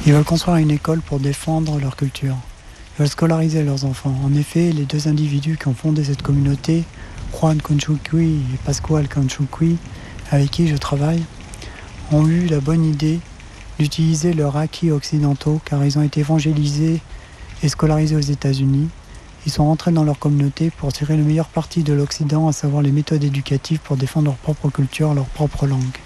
Ils veulent construire une école pour défendre leur culture. Ils veulent scolariser leurs enfants. En effet, les deux individus qui ont fondé cette communauté, Juan Conchuqui et Pascual Conchuqui, avec qui je travaille, ont eu la bonne idée d'utiliser leurs acquis occidentaux car ils ont été évangélisés et scolarisés aux États-Unis. Ils sont rentrés dans leur communauté pour tirer le meilleur parti de l'Occident, à savoir les méthodes éducatives pour défendre leur propre culture, leur propre langue.